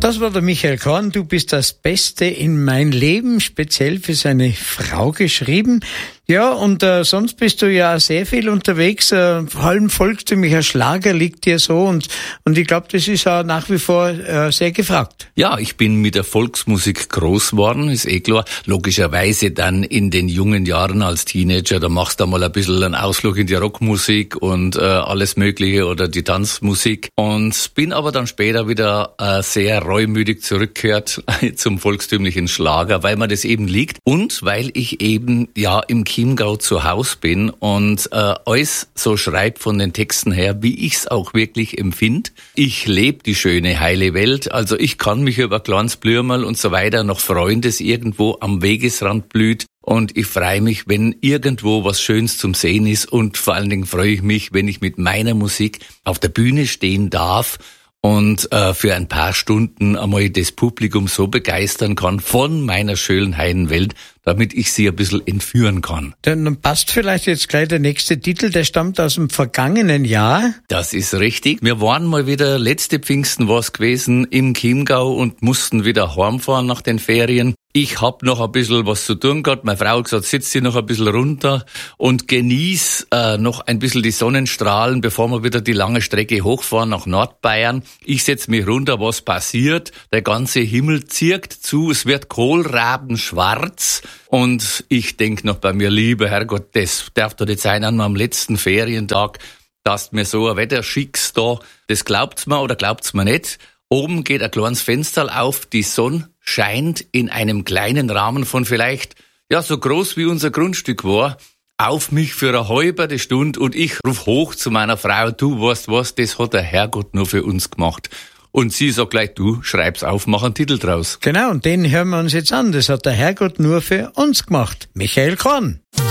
Das war der Michael Korn. Du bist das Beste in mein Leben, speziell für seine Frau geschrieben. Ja, und sonst bist du ja sehr viel unterwegs. Vor allem volkstümlicher Schlager liegt dir so und ich glaube, das ist auch nach wie vor sehr gefragt. Ja, ich bin mit der Volksmusik groß geworden, ist eh klar. Logischerweise dann in den jungen Jahren als Teenager, da machst du mal ein bisschen einen Ausflug in die Rockmusik und alles Mögliche oder die Tanzmusik. Und bin aber dann später wieder sehr reumütig zurückgekehrt zum volkstümlichen Schlager, weil mir das eben liegt und weil ich eben ja im Chiemgau zu Haus bin und alles so schreibt von den Texten her, wie ich's auch wirklich empfinde. Ich lebe die schöne, heile Welt, also ich kann mich über kleines Blümel und so weiter noch freuen, das irgendwo am Wegesrand blüht. Und ich freue mich, wenn irgendwo was Schönes zum Sehen ist und vor allen Dingen freue ich mich, wenn ich mit meiner Musik auf der Bühne stehen darf und für ein paar Stunden einmal das Publikum so begeistern kann von meiner schönen heilen Welt, damit ich sie ein bisschen entführen kann. Dann passt vielleicht jetzt gleich der nächste Titel, der stammt aus dem vergangenen Jahr. Das ist richtig. Wir waren mal wieder, letzte Pfingsten war's gewesen, im Chiemgau und mussten wieder heimfahren nach den Ferien. Ich hab noch ein bisschen was zu tun gehabt. Meine Frau hat gesagt, sitz dich noch ein bisschen runter und genieß noch ein bisschen die Sonnenstrahlen, bevor wir wieder die lange Strecke hochfahren nach Nordbayern. Ich setz mich runter, was passiert? Der ganze Himmel zirkt zu, es wird kohlrabenschwarz. Und ich denk noch bei mir, lieber Herrgott, das darf doch nicht sein an meinem letzten Ferientag, dass mir so ein Wetter schickst da. Das glaubt's mir oder glaubt's mir nicht. Oben geht ein kleines Fenster auf, die Sonne scheint in einem kleinen Rahmen von vielleicht, ja, so groß wie unser Grundstück war, auf mich für eine halbe Stunde und ich ruf hoch zu meiner Frau, du weißt was, das hat der Herrgott nur für uns gemacht. Und sie sagt gleich, du schreib's auf, mach einen Titel draus. Genau, und den hören wir uns jetzt an. Das hat der Herrgott nur für uns gemacht. Michael Korn.